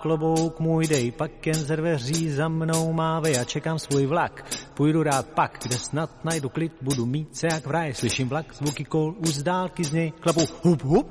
klobouk můj dej, pak jen ze dveří za mnou mávej a čekám svůj vlak. Půjdu rád pak, kde snad najdu klid, budu mít se jak v ráji, slyším vlak, zvuky kol, už z dálky z něj klapu hup hup.